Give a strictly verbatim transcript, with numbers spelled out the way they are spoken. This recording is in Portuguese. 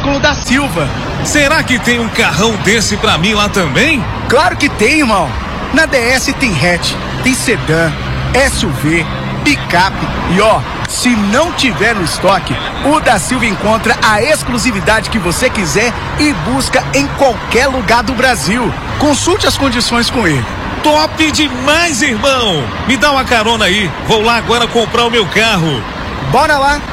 Âsculo da Silva. Será que tem um carrão desse pra mim lá também? Claro que tem, irmão. Na D S tem hatch, tem sedã, S U V, picape e ó, se não tiver no estoque, o da Silva encontra a exclusividade que você quiser e busca em qualquer lugar do Brasil. Consulte as condições com ele. Top demais, irmão! Me dá uma carona aí, vou lá agora comprar o meu carro. Bora lá!